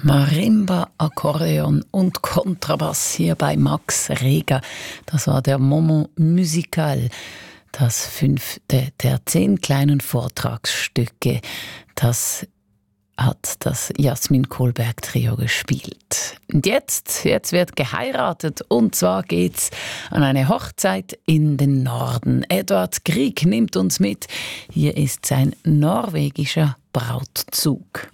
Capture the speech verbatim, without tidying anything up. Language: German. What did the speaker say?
Marimba, Akkordeon und Kontrabass hier bei Max Reger. Das war der Moment musical, das fünfte der zehn kleinen Vortragsstücke. Das hat das Jasmin Kohlberg Trio gespielt. Und jetzt, jetzt wird geheiratet, und zwar geht's an eine Hochzeit in den Norden. Edvard Grieg nimmt uns mit. Hier ist sein norwegischer Brautzug.